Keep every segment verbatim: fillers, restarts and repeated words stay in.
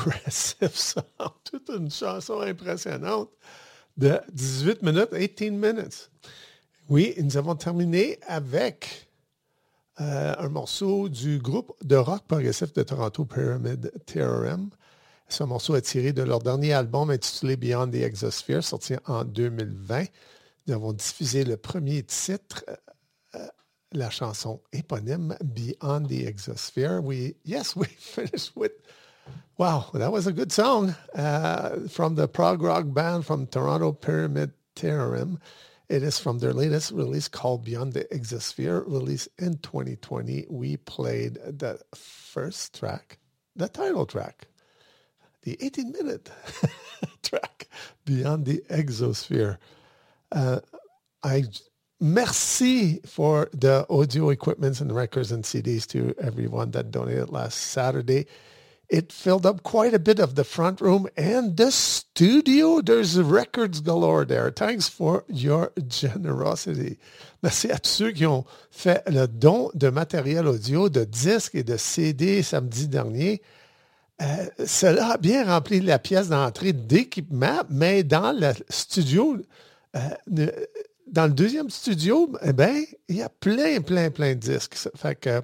progressive song, toute une chanson impressionnante de dix-huit minutes, eighteen minutes. Oui, nous avons terminé avec euh, un morceau du groupe de rock progressif de Toronto, Pyramid Theorem. Ce morceau est tiré de leur dernier album intitulé Beyond the Exosphere, sorti en deux mille vingt. Nous avons diffusé le premier titre, euh, la chanson éponyme Beyond the Exosphere. We, yes, we finished with, wow, that was a good song uh, from the prog rock band from Toronto, Pyramid Theorem. It is from their latest release called Beyond the Exosphere, released in twenty twenty. We played the first track, the title track. The eighteen-minute track, Beyond the Exosphere. Uh, I merci for the audio equipment and records and C Ds to everyone that donated last Saturday. It filled up quite a bit of the front room and the studio. There's records galore there. Thanks for your generosity. Merci à tous ceux qui ont fait le don de matériel audio, de disques et de C D samedi dernier. Euh, cela a bien rempli la pièce d'entrée d'équipement, mais dans le studio, euh, dans le deuxième studio, eh bien, il y a plein, plein, plein de disques. Fait que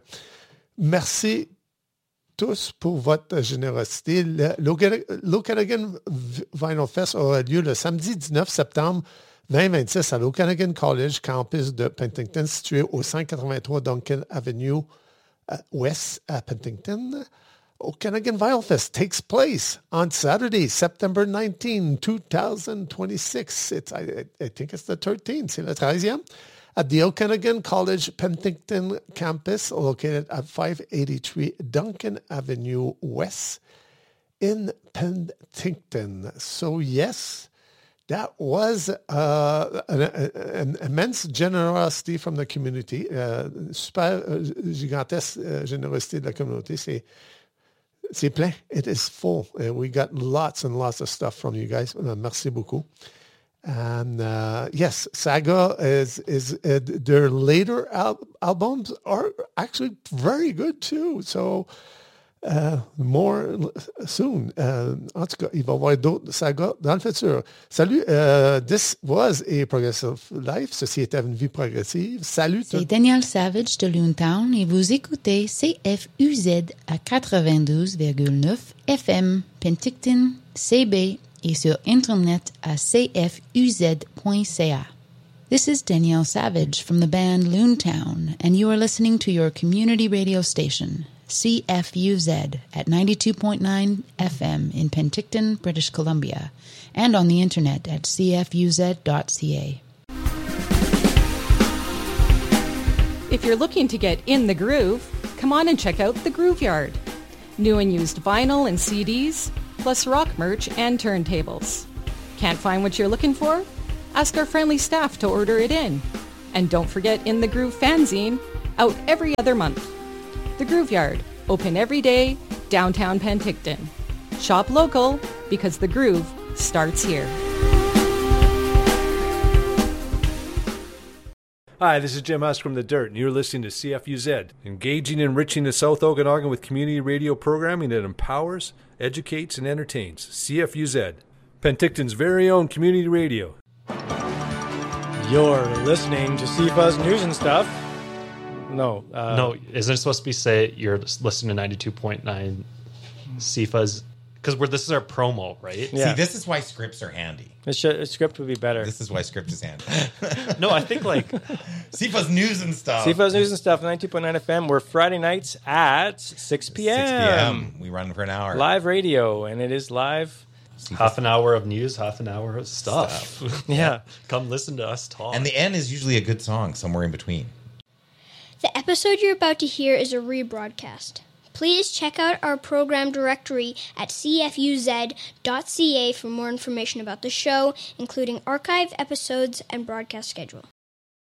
merci tous pour votre générosité. Le l'Okanagan Vinyl Fest aura lieu le samedi dix-neuf septembre vingt vingt-six à l'Okanagan College, campus de Penticton, situé au cent quatre-vingt-trois Duncan Avenue uh, West à Penticton. Okanagan Vinyl Fest takes place on Saturday, September nineteenth, twenty twenty-six. It's, I, I think it's the thirteenth, c'est le treizième, at the Okanagan College Penticton campus, located at five eighty-three Duncan Avenue West in Penticton. So yes, that was uh, an, an immense generosity from the community. Uh, super uh, gigantesque uh, générosité de la communauté. C'est C'est plein. It is full. Uh, we got lots and lots of stuff from you guys. Uh, merci beaucoup. And uh, yes, Saga is is uh, their later al- albums are actually very good too. So uh, more soon. Uh, en tout cas, il va y avoir d'autres Saga dans le futur. Salut. Uh, this was a progressive life. Ceci était une vie progressive. Salut. C'est Daniel Savage de Loontown et vous écoutez C F U Z à quatre-vingt-douze virgule neuf F M, Penticton, C B et sur Internet à c f u z point c a. This is Danielle Savage from the band Loontown, and you are listening to your community radio station, C F U Z, at ninety-two point nine F M in Penticton, British Columbia, and on the Internet at c f u z dot c a. If you're looking to get in the groove, come on and check out The Groove Yard. New and used vinyl and C Ds, plus rock merch and turntables. Can't find what you're looking for? Ask our friendly staff to order it in. And don't forget In the Groove fanzine, out every other month. The Groove Yard, open every day, downtown Penticton. Shop local, because the groove starts here. Hi, this is Jim Husk from The Dirt, and you're listening to C F U Z, engaging and enriching the South Okanagan with community radio programming that empowers, educates, and entertains. C F U Z, Penticton's very own community radio. You're listening to C F U's News and Stuff. No. Uh, no, isn't it supposed to be say you're listening to ninety-two point nine C F U's? Because we're this is our promo, right? Yeah. See, this is why scripts are handy. The, sh- the script would be better. This is why script is handy. No, I think like C F U's News and Stuff. C F U's News and Stuff, ninety-two point nine F M. We're Friday nights at six p.m. six p.m. We run for an hour. Live radio, and it is live. Half an hour of news, half an hour of stuff. stuff. Yeah. Come listen to us talk. And the end is usually a good song somewhere in between. The episode you're about to hear is a rebroadcast. Please check out our program directory at c f u z dot c a for more information about the show, including archive episodes and broadcast schedule.